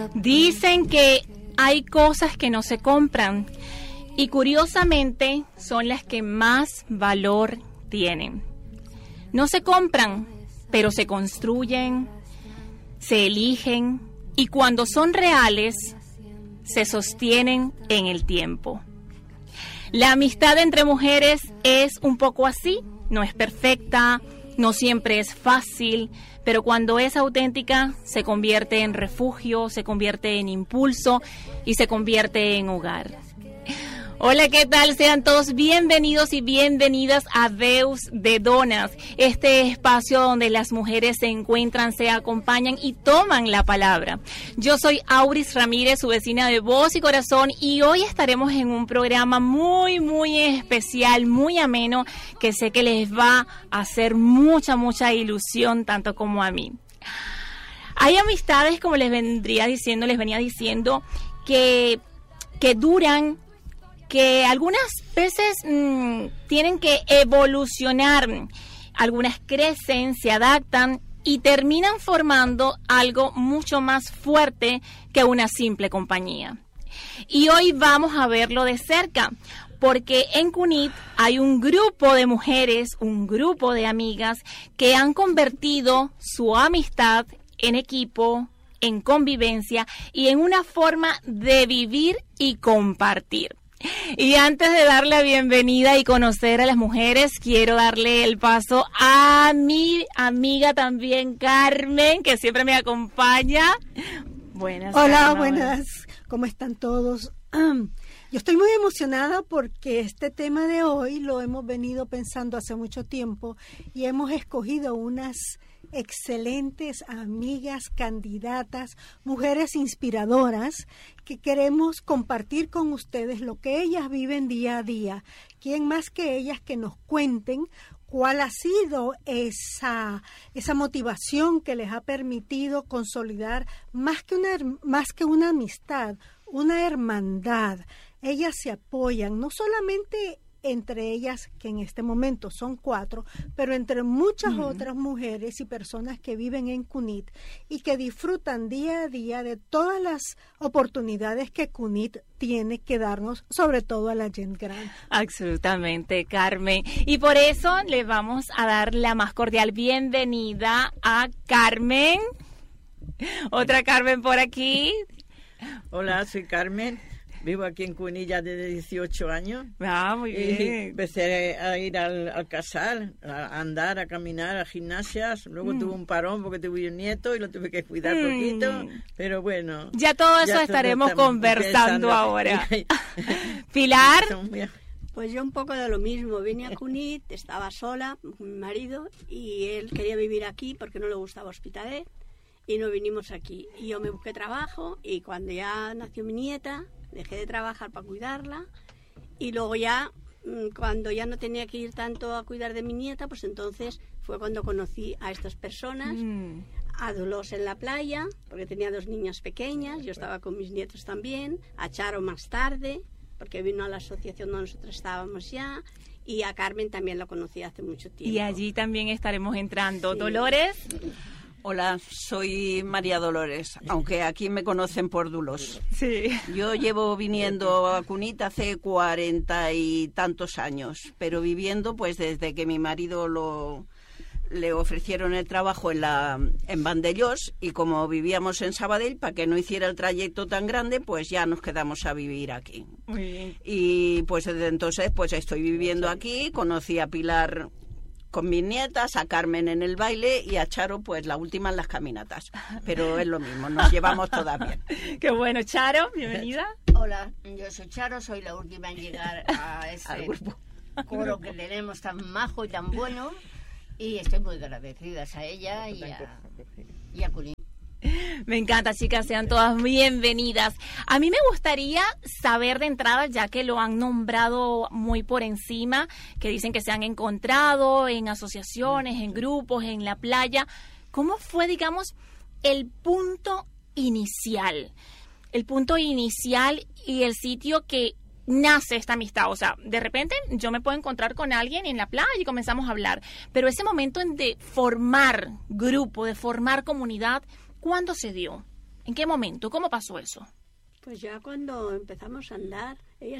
Dicen que hay cosas que no se compran y curiosamente son las que más valor tienen. No se compran, pero se construyen, se eligen y cuando son reales, se sostienen en el tiempo. La amistad entre mujeres es un poco así, no es perfecta, no siempre es fácil, pero cuando es auténtica se convierte en refugio, se convierte en impulso y se convierte en hogar. Hola, ¿qué tal? Sean todos bienvenidos y bienvenidas a Veus de Donas, este espacio donde las mujeres se encuentran, se acompañan y toman la palabra. Yo soy Auris Ramírez, su vecina de voz y corazón, y hoy estaremos en un programa muy especial, muy ameno, que sé que les va a hacer mucha ilusión, tanto como a mí. Hay amistades, como les venía diciendo, que duran, que algunas veces tienen que evolucionar, algunas crecen, se adaptan y terminan formando algo mucho más fuerte que una simple compañía. Y hoy vamos a verlo de cerca, porque en Cunit hay un grupo de mujeres, un grupo de amigas que han convertido su amistad en equipo, en convivencia y en una forma de vivir y compartir. Y antes de dar la bienvenida y conocer a las mujeres, quiero darle el paso a mi amiga también, Carmen, que siempre me acompaña. Buenas. Hola, Carmen. buenas. ¿Cómo están todos? Yo estoy muy emocionada porque este tema de hoy lo hemos venido pensando hace mucho tiempo y hemos escogido unas excelentes amigas, candidatas, mujeres inspiradoras que queremos compartir con ustedes lo que ellas viven día a día. ¿Quién más que ellas que nos cuenten cuál ha sido esa motivación que les ha permitido consolidar más que una amistad, una hermandad? Ellas se apoyan, no solamente entre ellas, que en este momento son 4, pero entre muchas otras mujeres y personas que viven en Cunit y que disfrutan día a día de todas las oportunidades que Cunit tiene que darnos, sobre todo a la gente grande. Absolutamente, Carmen. Y por eso le vamos a dar la más cordial bienvenida a Carmen. Otra Carmen por aquí. Hola, soy Carmen. Vivo aquí en Cunilla desde 18 años. Ah, muy bien. Y empecé a ir al casal, a andar, a caminar, a gimnasias. Luego tuve un parón porque tuve un nieto y lo tuve que cuidar poquito. Pero bueno. Ya todo eso estaremos conversando ahora. Pilar. Pues yo un poco de lo mismo. Vine a Cunit, estaba sola con mi marido y él quería vivir aquí porque no le gustaba Hospitalet y no vinimos aquí. Y yo me busqué trabajo y cuando ya nació mi nieta, dejé de trabajar para cuidarla y luego ya, cuando ya no tenía que ir tanto a cuidar de mi nieta, pues entonces fue cuando conocí a estas personas, a Dolores en la playa, porque tenía 2 niñas pequeñas, yo estaba con mis nietos también, a Charo más tarde, porque vino a la asociación donde nosotros estábamos ya, y a Carmen también la conocí hace mucho tiempo. Y allí también estaremos entrando. Sí. Dolores. Hola, soy María Dolores, aunque aquí me conocen por Dulos. Sí. Yo llevo viniendo a Cunit hace 40 y tantos años, pero viviendo pues desde que mi marido le ofrecieron el trabajo en Vandellós y como vivíamos en Sabadell, para que no hiciera el trayecto tan grande, pues ya nos quedamos a vivir aquí. Muy bien. Y pues desde entonces pues estoy viviendo aquí, conocí a Pilar con mis nietas, a Carmen en el baile y a Charo, pues la última en las caminatas. Pero es lo mismo, nos llevamos todas bien. Qué bueno. Charo, bienvenida. Hola, yo soy Charo, soy la última en llegar a este coro que tenemos tan majo y tan bueno y estoy muy agradecida a ella y a Cunit. Me encanta, chicas, sean todas bienvenidas. A mí me gustaría saber de entrada, ya que lo han nombrado muy por encima, que dicen que se han encontrado en asociaciones, en grupos, en la playa, ¿cómo fue, digamos, el punto inicial? El punto inicial y el sitio que nace esta amistad. O sea, de repente yo me puedo encontrar con alguien en la playa y comenzamos a hablar, pero ese momento de formar grupo, de formar comunidad, ¿cuándo se dio? ¿En qué momento? ¿Cómo pasó eso? Pues ya cuando empezamos a andar, ella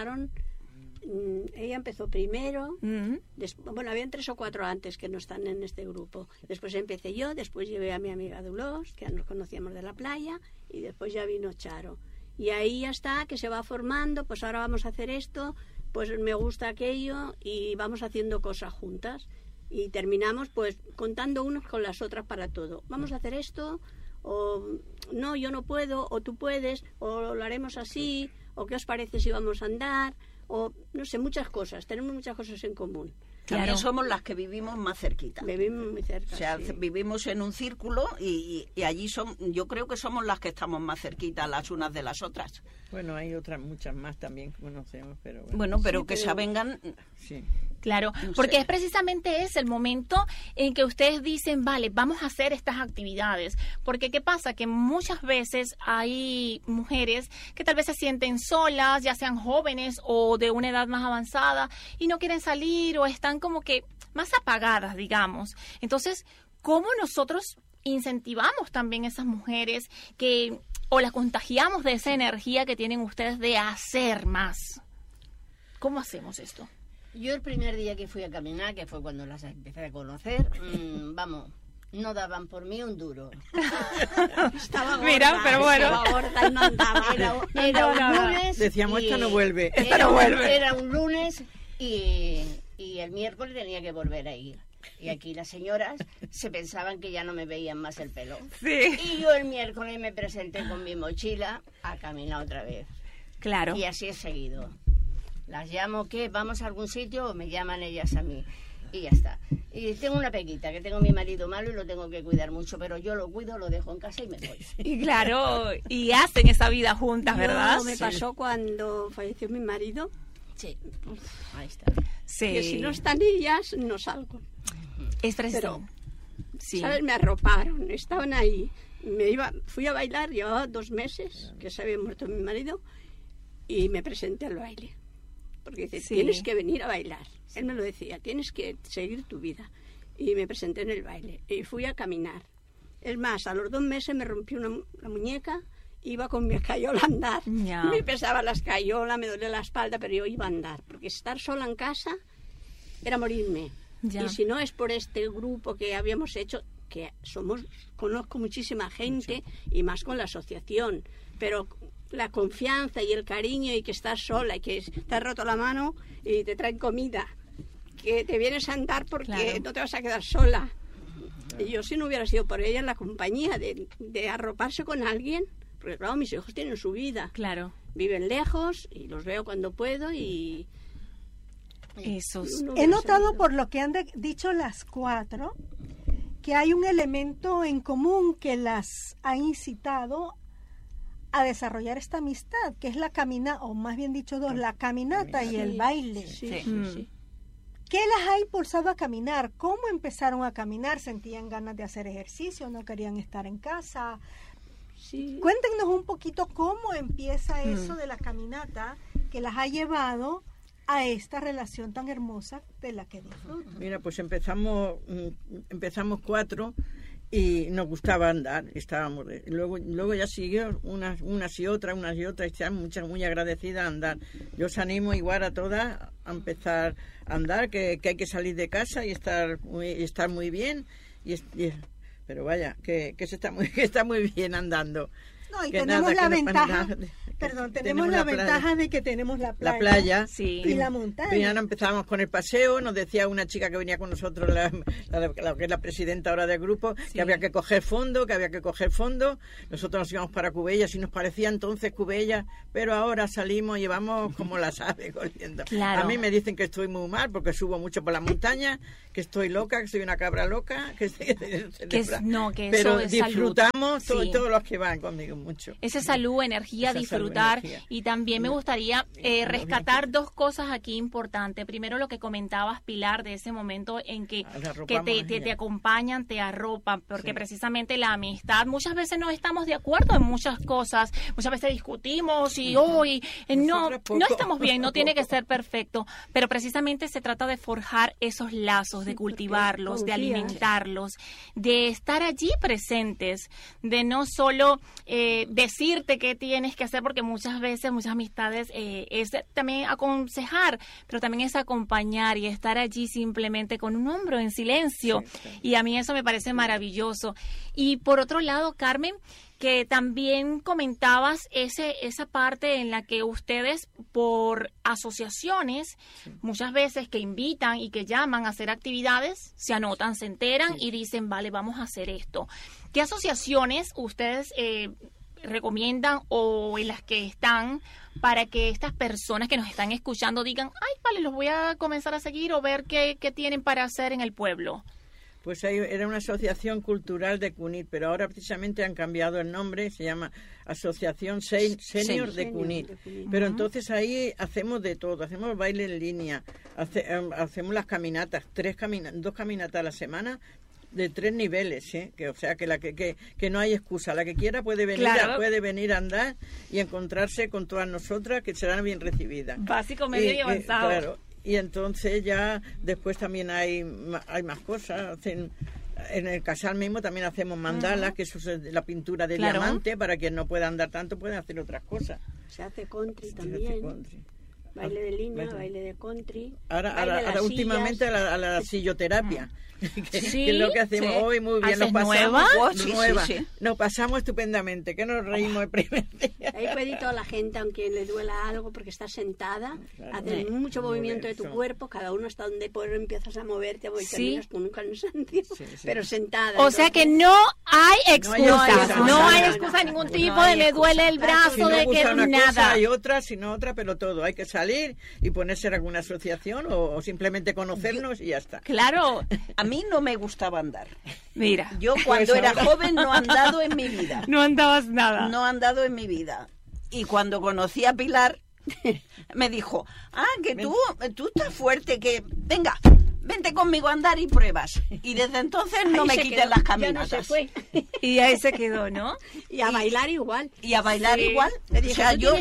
empezó primero, bueno, habían 3 o 4 antes que no están en este grupo. Después empecé yo, después llevé a mi amiga Dolores, que ya nos conocíamos de la playa, y después ya vino Charo. Y ahí ya está, que se va formando, pues ahora vamos a hacer esto, pues me gusta aquello, y vamos haciendo cosas juntas. Y terminamos pues contando unos con las otras para todo. Vamos a hacer esto, o no, yo no puedo, o tú puedes, o lo haremos así, o qué os parece si vamos a andar, o no sé, muchas cosas, tenemos muchas cosas en común. También somos las que vivimos más cerquita. Vivimos muy cerca. O sea, sí. Vivimos en un círculo y allí yo creo que somos las que estamos más cerquita las unas de las otras. Bueno, hay otras muchas más también que conocemos, pero bueno, pero sí, que se avengan. Sí. Claro, No porque sé. es precisamente ese el momento en que ustedes dicen, vale, vamos a hacer estas actividades. Porque ¿qué pasa? Que muchas veces hay mujeres que tal vez se sienten solas, ya sean jóvenes o de una edad más avanzada, y no quieren salir o están como que más apagadas, digamos. Entonces, ¿cómo nosotros incentivamos también a esas mujeres que o las contagiamos de esa energía que tienen ustedes de hacer más? ¿Cómo hacemos esto? Yo el primer día que fui a caminar, que fue cuando las empecé a conocer, vamos, no daban por mí un duro. Estaba gorda, Mira, pero bueno. estaba gorda y no andaba. Era un lunes. Decíamos, esta no vuelve. Era un lunes y el miércoles tenía que volver a ir. Y aquí las señoras se pensaban que ya no me veían más el pelo. Sí. Y yo el miércoles me presenté con mi mochila a caminar otra vez. Claro. Y así he seguido. Las llamo, ¿qué? ¿Vamos a algún sitio? O me llaman ellas a mí. Y ya está. Y tengo una pequita, que tengo a mi marido malo y lo tengo que cuidar mucho, pero yo lo cuido, lo dejo en casa y me voy. Y claro, y hacen esa vida juntas, ¿verdad? Me pasó cuando falleció mi marido, Sí. Ahí está. Sí. que si no están ellas, no salgo. Es preciso. Pero, Sí. ¿sabes? Me arroparon, estaban ahí. Fui a bailar, llevaba 2 meses que se había muerto mi marido, y me presenté al baile. Porque dice, Sí. tienes que venir a bailar. Él me lo decía, tienes que seguir tu vida. Y me presenté en el baile y fui a caminar. Es más, a los 2 meses me rompí la muñeca, iba con mi escayola a andar. Ya. Me pesaba la escayola, me dolía la espalda, pero yo iba a andar. Porque estar sola en casa era morirme. Ya. Y si no es por este grupo que habíamos hecho, que conozco muchísima gente, y más con la asociación, pero la confianza y el cariño, y que estás sola y que te has roto la mano y te traen comida, que te vienes a andar porque Claro. no te vas a quedar sola. Y yo, si no hubiera sido por ella, la compañía de arroparse con alguien, porque claro, mis hijos tienen su vida, Claro. viven lejos y los veo cuando puedo, y Esos. no He hubiera notado salido. por lo que han dicho las 4 que hay un elemento en común que las ha incitado a desarrollar esta amistad, que es la caminata, o más bien dicho 2, la caminata y el baile. Sí, Sí. sí, sí. ¿Qué las ha impulsado a caminar? ¿Cómo empezaron a caminar? ¿Sentían ganas de hacer ejercicio? ¿No querían estar en casa? Sí. Cuéntenos un poquito cómo empieza eso de la caminata que las ha llevado a esta relación tan hermosa de la que disfrutan. Mira, pues empezamos 4 y nos gustaba andar, estábamos luego ya siguió unas y otras, y estamos muy agradecidas a andar. Yo os animo igual a todas a empezar a andar, que hay que salir de casa y estar muy bien, pero vaya, que está muy bien andando. No, y Que tenemos nada, la que no ventaja, pasa nada. tenemos Tenemos la la playa. ventaja de que tenemos la La playa. Sí. y la montaña. Primero empezábamos con el paseo, nos decía una chica que venía con nosotros, la que es la presidenta ahora del grupo, Sí. que había que coger fondo, Nosotros nos íbamos para Cubellas y nos parecía entonces Cubellas, pero ahora salimos y vamos como las aves corriendo. Claro. A mí me dicen que estoy muy mal porque subo mucho por la montaña, que estoy loca, que soy una cabra loca, pero eso disfrutamos es salud. todos los que van conmigo mucho. Esa salud, energía, Esa disfrutar. salud, energía. Y también me gustaría rescatar dos cosas aquí importantes. Primero, lo que comentabas, Pilar, de ese momento en que te acompañan, te arropan, porque precisamente la amistad, muchas veces no estamos de acuerdo en muchas cosas, muchas veces discutimos y hoy no estamos bien, no tiene que ser perfecto, pero precisamente se trata de forjar esos lazos, de cultivarlos, de alimentarlos, de estar allí presentes, de no solo decirte qué tienes que hacer, porque muchas veces, muchas amistades es también aconsejar, pero también es acompañar y estar allí simplemente con un hombro en silencio. Y a mí eso me parece maravilloso. Y por otro lado, Carmen, que también comentabas esa parte en la que ustedes por asociaciones, muchas veces que invitan y que llaman a hacer actividades, se anotan, se enteran y dicen, vale, vamos a hacer esto. ¿Qué asociaciones ustedes recomiendan o en las que están para que estas personas que nos están escuchando digan, ay, vale, los voy a comenzar a seguir o ver qué tienen para hacer en el pueblo? Pues era una asociación cultural de Cunit, pero ahora precisamente han cambiado el nombre, se llama Asociación Senior de Cunit. Pero entonces ahí hacemos de todo, hacemos baile en línea, hacemos las caminatas, 2 caminatas a la semana, de 3 niveles, que o sea que no hay excusa, la que quiera puede venir a andar y encontrarse con todas nosotras, que serán bien recibidas. Básico, medio y avanzado. Claro. Y entonces ya después también hay más cosas. En el casal mismo también hacemos mandalas, que eso es la pintura de diamante, para quien no pueda andar tanto pueden hacer otras cosas. Se hace country también. Baile de línea, baile de country. Ahora últimamente a la silloterapia. Que es lo que hacemos hoy, muy bien. Nos pasamos nueva. Nos pasamos estupendamente, que nos reímos el primer día. Ahí puede ir toda la gente, aunque le duela algo, porque estás sentada, haces mucho movimiento de tu cuerpo, cada uno hasta donde empiezas a moverte, terminas con un cansancio, pero sentada. O sea que no hay excusas, no hay excusa de ningún tipo, de me duele el brazo, de que nada. Hay otra, sino otra, pero todo. Hay que salir y ponerse en alguna asociación o simplemente conocernos y ya está. Claro. A mí no me gustaba andar. Mira. Yo cuando era joven no he andado en mi vida. No andabas nada. No he andado en mi vida. Y cuando conocí a Pilar, me dijo, que tú estás fuerte, que venga, vente conmigo a andar y pruebas. Y desde entonces no me quiten las caminatas. Ya no se fue. Y ahí se quedó, ¿no? Y a bailar igual. Y a bailar igual. Le dije, o sea, yo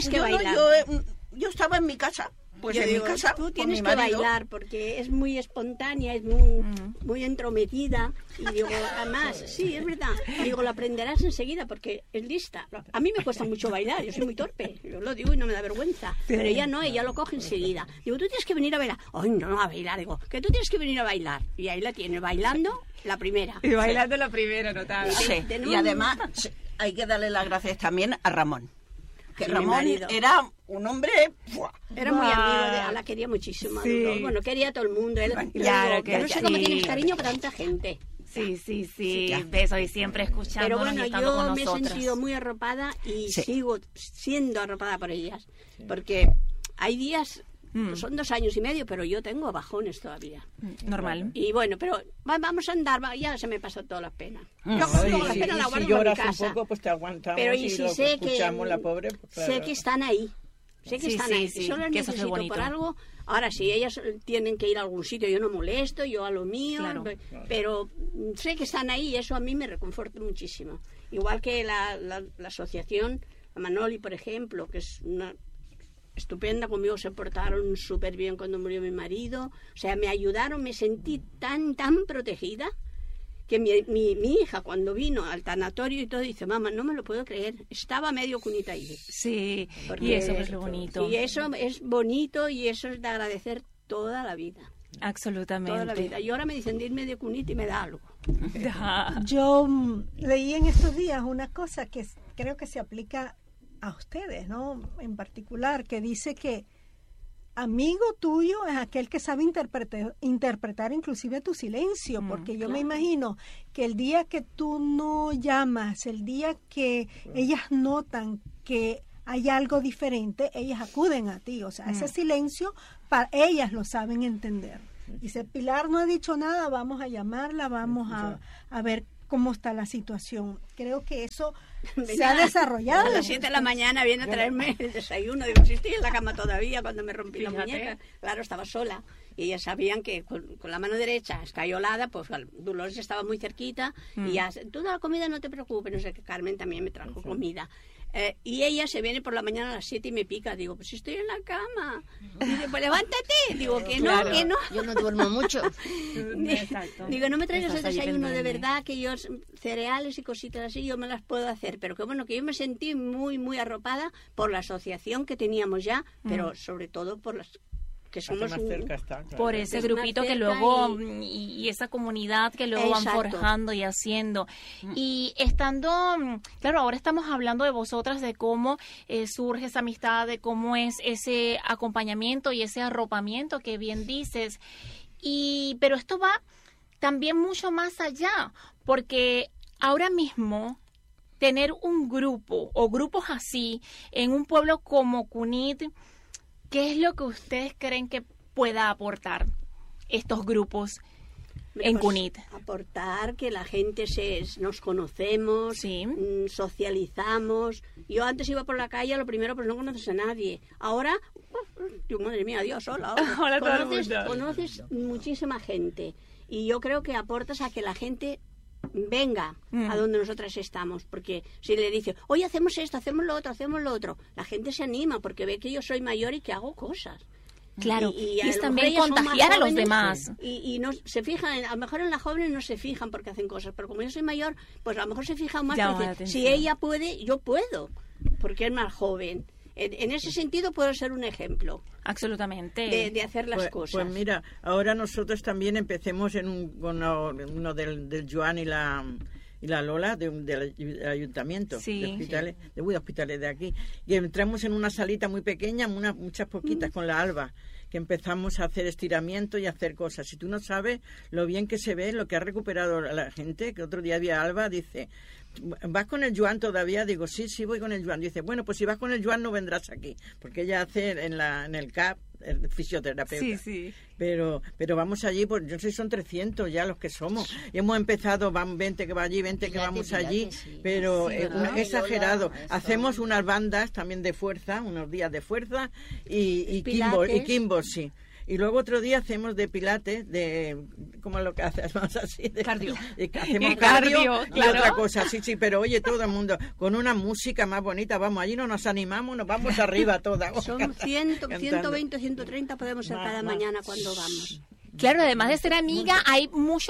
estaba en mi casa. Pues yo en digo, mi casa, tú tienes que bailar porque es muy espontánea, es muy entrometida. Y digo, además, sí, es verdad. Digo, lo aprenderás enseguida porque es lista. A mí me cuesta mucho bailar, yo soy muy torpe. Yo lo digo y no me da vergüenza. Pero ella no, ella lo coge enseguida. Digo, tú tienes que venir a bailar. Ay, no, a bailar. Digo, que tú tienes que venir a bailar. Y ahí la tienes, bailando la primera. Y bailando la primera, notable. Sí. Y además hay que darle las gracias también a Ramón. Que Ramón era un hombre... Era muy amigo, la quería muchísimo. Sí. Bueno, quería a todo el mundo. Claro que no sé cómo tienes cariño por tanta gente. Sí. Besos y siempre escuchándonos. Pero bueno, y estando con yo me he nosotras. sentido muy arropada y sigo siendo arropada por ellas. Porque hay días... Son 2 años y medio, pero yo tengo bajones todavía. Normal. Y bueno, pero vamos a andar, ya se me pasó todas las penas. Si lloras un poco, pues te aguantamos. Pero y si sé escuchamos la pobre, pues, claro. Sé que están ahí. Sé que están ahí. Si solo necesito por algo. Ahora, si ellas tienen que ir a algún sitio, yo no molesto, yo a lo mío. Claro. Pero sé que están ahí y eso a mí me reconforta muchísimo. Igual que la asociación, la Manoli, por ejemplo, que es una... estupenda, conmigo se portaron súper bien cuando murió mi marido, o sea, me ayudaron, me sentí tan protegida que mi hija cuando vino al tanatorio y todo dice, mamá, no me lo puedo creer, estaba medio cunita ahí. Sí, y eso es lo bonito. Y eso es bonito y eso es de agradecer toda la vida. Absolutamente. Toda la vida. Y ahora me dicen de irme de cunita y me da algo. Yo leí en estos días una cosa que creo que se aplica a ustedes, ¿no? En particular, que dice que amigo tuyo es aquel que sabe interpretar inclusive tu silencio, porque yo me imagino que el día que tú no llamas, el día que ellas notan que hay algo diferente, ellas acuden a ti, o sea, ese silencio, para ellas lo saben entender. Dice, Pilar no ha dicho nada, vamos a llamarla, vamos a ver cómo está la situación. Creo que eso se ha desarrollado. A las 7 de la mañana viene a traerme el desayuno. Digo, si estoy en la cama todavía cuando me rompí la muñeca. Claro, estaba sola. Y ellas sabían que con la mano derecha escayolada, pues Dolores estaba muy cerquita. Y ya, tú de la comida no te preocupes. No sé, que Carmen también me trajo comida. Y ella se viene por la mañana a las 7 y me pica. Digo, pues estoy en la cama. Y dice, pues levántate. Digo, que no, que no. Yo no duermo mucho. Digo, no me traigas el desayuno de verdad, que yo cereales y cositas así yo me las puedo hacer. Pero que bueno, que yo me sentí muy, muy arropada por la asociación que teníamos ya, pero sobre todo por las que somos por ese grupito que luego y esa comunidad que luego van forjando y haciendo. Y estando, claro, ahora estamos hablando de vosotras, de cómo surge esa amistad, de cómo es ese acompañamiento y ese arropamiento que bien dices. Pero esto va también mucho más allá, porque ahora mismo tener un grupo o grupos así en un pueblo como Cunit, ¿qué es lo que ustedes creen que pueda aportar estos grupos en Cunit? Aportar que la gente nos conocemos, socializamos. Yo antes iba por la calle, lo primero, pues no conoces a nadie. Ahora, madre mía, Dios, hola. Conoces muchísima gente. Y yo creo que aportas a que la gente venga a donde nosotras estamos, porque si le dice, oye, hacemos esto, hacemos lo otro, la gente se anima porque ve que yo soy mayor y que hago cosas. Claro, y es también contagiar a los demás. Y no se fijan, a lo mejor en las jóvenes no se fijan porque hacen cosas, pero como yo soy mayor, pues a lo mejor se fijan más y dicen, si ella puede, yo puedo, porque es más joven. En ese sentido puedo ser un ejemplo. Absolutamente. De hacer las cosas. Pues mira, ahora nosotros también empecemos con uno del Joan y la Lola del ayuntamiento de hospitales de aquí, y entramos en una salita muy pequeña, muchas poquitas, con la Alba, que empezamos a hacer estiramiento y a hacer cosas. Si tú no sabes lo bien que se ve, lo que ha recuperado la gente, que otro día había Alba, dice, ¿vas con el Joan todavía? Digo, sí, voy con el Joan. Dice, bueno, pues si vas con el Joan no vendrás aquí, porque ella hace en el CAP fisioterapeuta. Sí. Pero vamos allí, pues yo sé, son 300 ya los que somos. Y hemos empezado, van 20 que va allí, 20 que vamos allí, pero exagerado. Hacemos unas bandas también de fuerza, unos días de fuerza y Kimbo, sí. Y luego otro día hacemos de pilates, como lo que hacemos así, de cardio. Hacemos cardio y otra cosa, sí, pero oye, todo el mundo con una música más bonita, vamos, allí no nos animamos, nos vamos arriba todas. Son 120, 130 podemos ser cada mañana cuando vamos. Claro, además de ser amiga, hay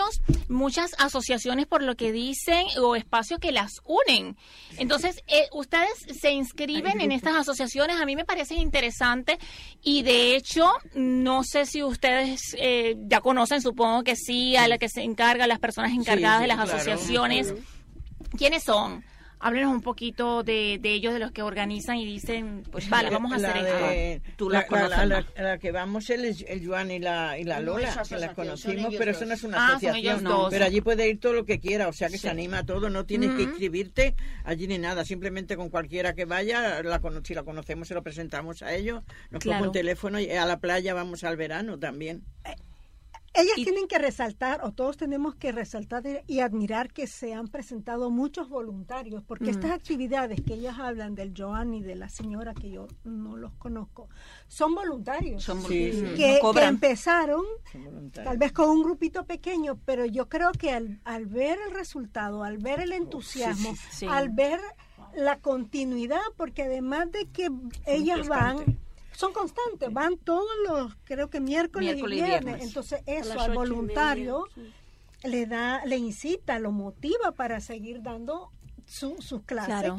muchas asociaciones, por lo que dicen, o espacios que las unen. Entonces, ustedes se inscriben en estas asociaciones, a mí me parece interesante, y de hecho, no sé si ustedes ya conocen, supongo que sí, a la que se encarga, las personas encargadas de las asociaciones. ¿Quiénes son? Háblenos un poquito de ellos, de los que organizan y dicen, pues vale, vamos a hacer esto. Tú la conoces. La que vamos es el Joan y la Lola, que las conocimos, pero eso no es una asociación. Pero allí puede ir todo lo que quiera, o sea que se anima a todo, no tienes que inscribirte allí ni nada, simplemente con cualquiera que vaya, si la conocemos se lo presentamos a ellos, nos coge un teléfono y a la playa vamos al verano también. Ellas tienen que resaltar, o todos tenemos que resaltar y admirar que se han presentado muchos voluntarios, porque estas actividades que ellas hablan del Joan y de la señora, que yo no los conozco, son voluntarios. Que empezaron tal vez con un grupito pequeño, pero yo creo que al ver el resultado, al ver el entusiasmo, al ver la continuidad, porque además de que ellas son constantes, van todos los, creo que miércoles y viernes. Entonces eso al voluntario le incita, lo motiva para seguir dando sus clases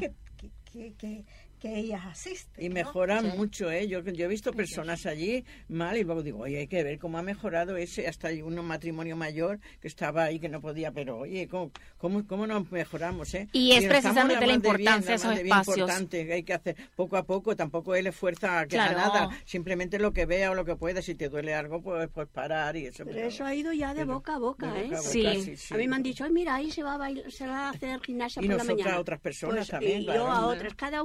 que ellas asisten. Y mejoran mucho, Yo he visto personas allí mal y luego digo, oye, hay que ver cómo ha mejorado ese, hasta un matrimonio mayor que estaba ahí que no podía, pero oye, ¿cómo nos mejoramos, Y es precisamente la importancia de esos espacios. Importante, que hay que hacer poco a poco, tampoco él esfuerza a nada, simplemente lo que vea o lo que pueda, si te duele algo, pues parar y eso. Pero eso ha ido ya de boca a boca, Sí. A mí me han dicho, mira, ahí se va a hacer gimnasia por la mañana. Y nosotras a otras personas también. Y yo a otras, cada uno va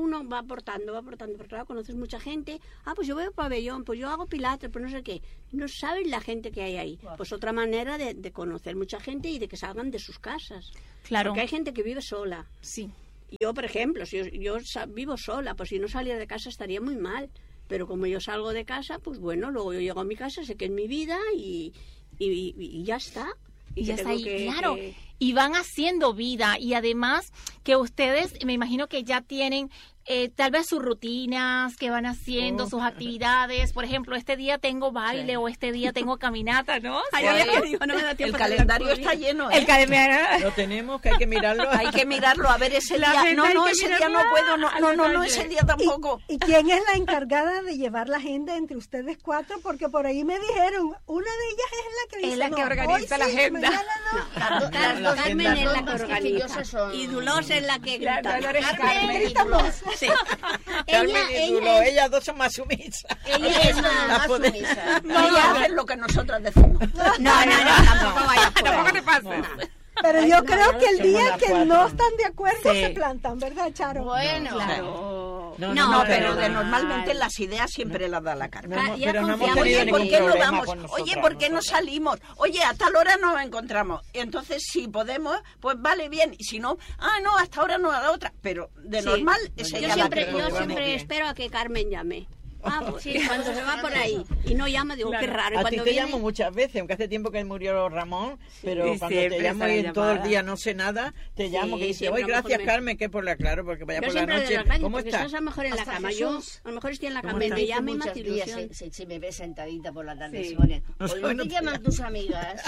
aportando, porque claro, conoces mucha gente. Pues yo voy al pabellón, pues yo hago pilates, pues no sé qué. No sabes la gente que hay ahí. Pues otra manera de conocer mucha gente y de que salgan de sus casas. Claro. Porque hay gente que vive sola. Sí. Yo, por ejemplo, si yo vivo sola, pues si no saliera de casa estaría muy mal. Pero como yo salgo de casa, pues bueno, luego yo llego a mi casa, sé que es mi vida y ya está. Y ya está ahí, claro. Y van haciendo vida. Y además que ustedes, me imagino que ya tienen tal vez sus rutinas que van haciendo, sus actividades. Por ejemplo, este día tengo baile o este día tengo caminata, ¿no? El calendario está lleno. El calendario. Lo tenemos, que hay que mirarlo. Hay que mirarlo, a ver ese día. No, ese día no puedo. No, ese día tampoco. ¿Y quién es la encargada de llevar la agenda entre ustedes 4? Porque por ahí me dijeron, una de ellas es la que dice, es la que organiza la agenda. Carmen es la que organiza. Y Dolores es la que grita. Carmen. Sí. Ellas dos son más sumisas. Ella es más sumisa. Ellas hacen lo que nosotras decimos. No, tampoco vayas. Tampoco te pases. Pero yo creo que el día que no están de acuerdo se plantan, ¿verdad, Charo? Bueno, claro. No, pero normalmente las ideas siempre las da la Carmen. Pero no hemos tenido Oye, ¿por ningún qué no problema vamos? con nosotras, Oye, ¿por qué no salimos? Oye, a tal hora nos encontramos. Y entonces, si podemos, pues vale bien. Y si no, no, hasta ahora no, a la otra. Pero de normal es ella la que yo siempre espero a que Carmen llame. Pues sí, cuando se va por ahí y no llama, digo, qué raro. A cuando ti te llamo muchas veces, aunque hace tiempo que murió Ramón, pero y cuando te llamo y todo el día no sé nada, te llamo, que dice, oye, gracias Carmen, que por la, claro, porque vaya por la noche. ¿Cómo estás? Estás a lo mejor en la cama, yo a lo mejor estoy en la cama, me llama y me hace ilusión. Si me ves sentadita por la tarde, Sonia, ¿por qué te llaman tus amigas?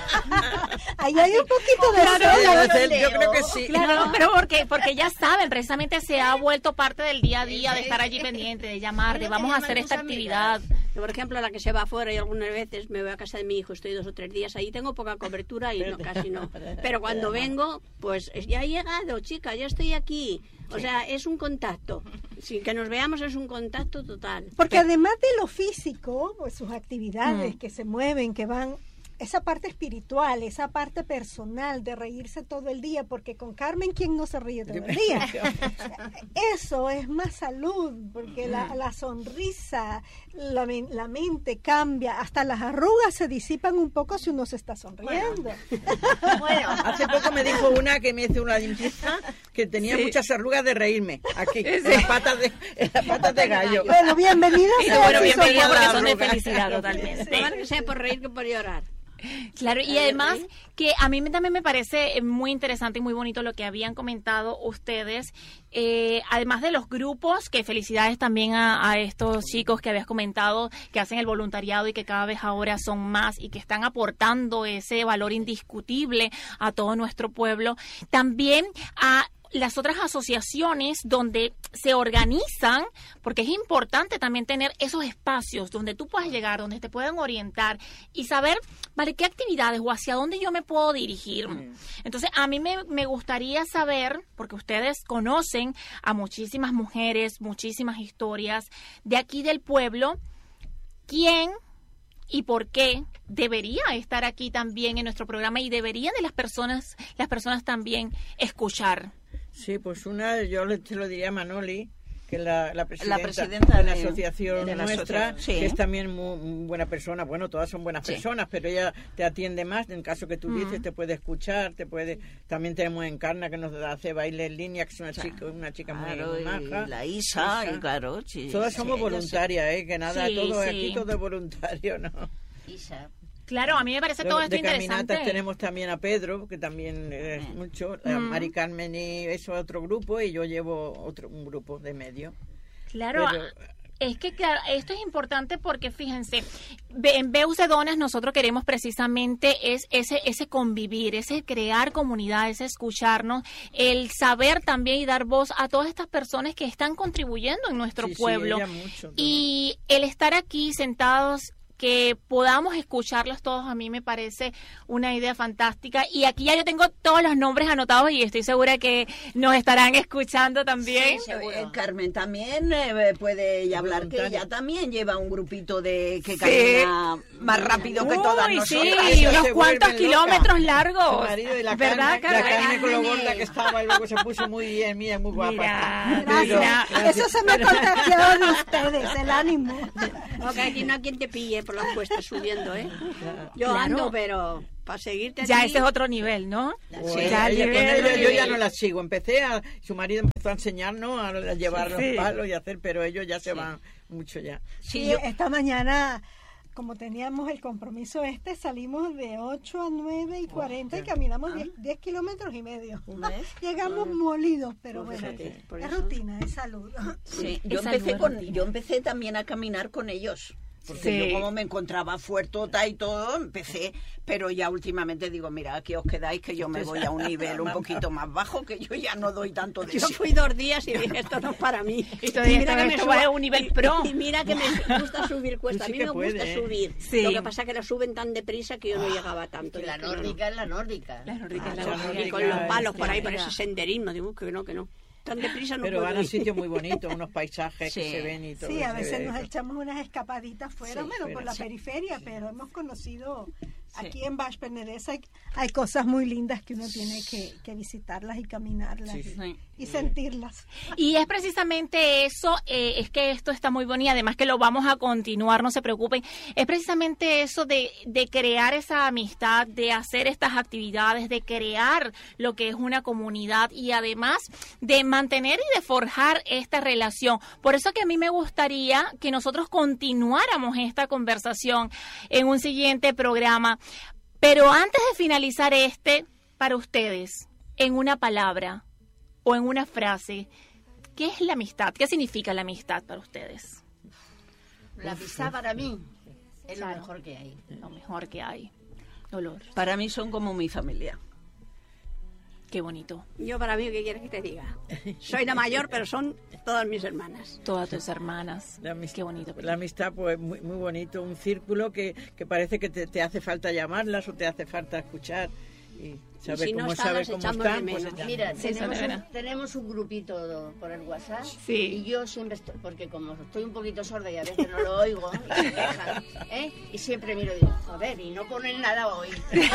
Ahí hay un poquito de yo creo que sí. Claro, pero porque ya saben, precisamente se ha vuelto parte del día a día de estar allí pendiente, de llamar, de vamos a hacer esta actividad. Yo, por ejemplo, la que se va afuera y algunas veces me voy a casa de mi hijo, estoy 2 o 3 días ahí, tengo poca cobertura y casi no. Pero cuando vengo, pues ya he llegado, chica, ya estoy aquí. O sea, es un contacto. Sin que nos veamos es un contacto total. Porque además de lo físico, pues sus actividades que se mueven, que van, esa parte espiritual, esa parte personal de reírse todo el día, porque con Carmen, ¿quién no se ríe todo el día? Eso es más salud, porque la sonrisa, la mente cambia, hasta las arrugas se disipan un poco si uno se está sonriendo. Bueno, hace poco me dijo una que me hizo una limpieza que tenía muchas arrugas de reírme, aquí, en las patas de gallo. Bueno, bienvenida. Bueno, bienvenida porque son de felicidad totalmente. Más que sea por reír que por llorar. Claro, y además que a mí también me parece muy interesante y muy bonito lo que habían comentado ustedes, además de los grupos, que felicidades también a estos chicos que habías comentado, que hacen el voluntariado y que cada vez ahora son más y que están aportando ese valor indiscutible a todo nuestro pueblo, también a las otras asociaciones donde se organizan, porque es importante también tener esos espacios donde tú puedas llegar, donde te puedan orientar y saber, vale, qué actividades o hacia dónde yo me puedo dirigir. Entonces, a mí me gustaría saber, porque ustedes conocen a muchísimas mujeres, muchísimas historias de aquí del pueblo, quién y por qué debería estar aquí también en nuestro programa y deberían de las personas también escuchar. Sí, pues yo te lo diría a Manoli, que es la presidenta de la asociación nuestra, que es también muy buena persona. Bueno, todas son buenas personas, pero ella te atiende más. En caso que tú dices, te puede escuchar, También tenemos Encarna, que nos hace baile en línea, que es una chica muy maja. La Isa, y claro. Sí, todas somos voluntarias, que nada, aquí todo es voluntario, ¿no? Isa. Claro, a mí me parece todo esto interesante. De caminatas tenemos también a Pedro, que también es mucho, a Mari Carmen y eso, otro grupo, y yo llevo un grupo de medio. Claro, es que claro, esto es importante porque fíjense, en Veus de Donas nosotros queremos precisamente ese convivir, ese crear comunidad, ese escucharnos, el saber también y dar voz a todas estas personas que están contribuyendo en nuestro pueblo. Mucho, y el estar aquí sentados, que podamos escucharlos todos, a mí me parece una idea fantástica. Y aquí ya yo tengo todos los nombres anotados y estoy segura que nos estarán escuchando también. Sí, seguro. Carmen también puede ella hablar, que ella también lleva un grupito de que Sí. camina más rápido que todas Uy, nosotras. sí, Eso unos se cuantos vuelven kilómetros Su largos. marido y la ¿Verdad, Carmen, la Carmen? Carmen con lo gorda que estaba y luego se puso muy bien, mía, muy guapa. Mira, Pero- mira. Eso se me ha contagiado de ustedes, el ánimo. No, que aquí no hay quien te pille por las cuestas subiendo, ¿eh? Yo Claro. ando, pero para seguirte Ya a ti, ese es otro nivel, ¿no? Pues Ya ella con nivel. ellos yo ya no la sigo. Su marido empezó a enseñarnos a llevar Sí. los palos y hacer, pero ellos ya se van mucho ya. Sí, esta mañana, como teníamos el compromiso salimos de 8 a 9 y 40 y caminamos 10 kilómetros y medio. ¿Ves? Llegamos molidos, pero Pues bueno, fíjate, por es eso. rutina, es salud. Sí, Esa rutina. yo empecé también a caminar con ellos. Porque Sí. yo como me encontraba fuertota y todo, empecé, pero ya últimamente digo, mira, aquí os quedáis que yo me voy a un nivel un poquito más bajo, que yo ya no doy tanto de Yo sí. fui 2 días y dije, esto no es para mí. Y todavía esto va a un nivel pro. Y mira que me gusta subir cuesta. A Tú sí mí que me gusta puedes. subir. Sí. Lo que pasa es que la suben tan deprisa que yo no llegaba tanto. La Dije, no, no. nórdica es la nórdica. La nórdica es la la nórdica. nórdica. Y con los palos es por ahí, que- por ese senderismo. Digo que no, que no. Tan deprisa no Pero puedo van a ir. sitios muy bonitos, unos paisajes que Sí. se ven y todo. Sí, a se veces ve. nos echamos unas escapaditas fuera, Sí, bueno, por fuera. la periferia, pero hemos conocido Sí. aquí en Baix Penedès hay cosas muy lindas que uno tiene que visitarlas y caminarlas Sí, sí. y sentirlas. Y es precisamente eso, es que esto está muy bonito, y además que lo vamos a continuar, no se preocupen, es precisamente eso de crear esa amistad, de hacer estas actividades, de crear lo que es una comunidad y además de mantener y de forjar esta relación. Por eso que a mí me gustaría que nosotros continuáramos esta conversación en un siguiente programa. Pero antes de finalizar para ustedes, en una palabra o en una frase, ¿qué es la amistad? ¿Qué significa la amistad para ustedes? La amistad para mí es lo Claro. mejor que hay. Lo mejor que hay. Dolor. Para mí son como mi familia. Qué bonito. Yo para mí, ¿qué quieres que te diga? Soy la mayor, pero son todas mis hermanas. Todas tus hermanas. La amistad, Qué bonito. La amistad, pues muy, muy bonito, un círculo que parece que te hace falta llamarlas o te hace falta escuchar. Y saber si no cómo, están, saber las cómo echamos de están. Pues, menos. Mira, Sí, eso de veras. tenemos un grupito por el WhatsApp Sí. y yo siempre estoy, porque como estoy un poquito sorda y a veces no lo oigo y se quejan, y siempre miro y digo, joder, y no ponen nada hoy.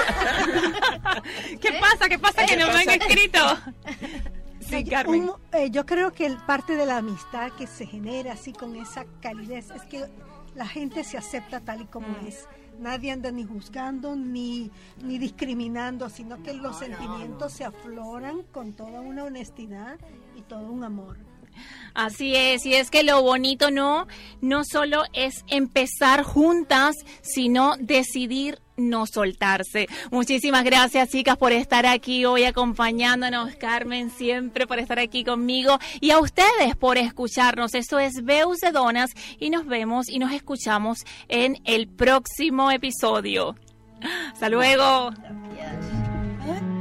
¿Qué pasa? ¿Qué pasa que no me han escrito? Sí, Carmen. Yo creo que parte de la amistad que se genera así con esa calidez es que la gente se acepta tal y como es. Nadie anda ni juzgando ni discriminando, sino que los sentimientos se afloran con toda una honestidad y todo un amor. Así es, y es que lo bonito no solo es empezar juntas, sino decidir no soltarse. Muchísimas gracias, chicas, por estar aquí hoy acompañándonos. Carmen, siempre por estar aquí conmigo, y a ustedes por escucharnos. Esto es Veus de Donas y nos vemos y nos escuchamos en el próximo episodio. Hasta luego.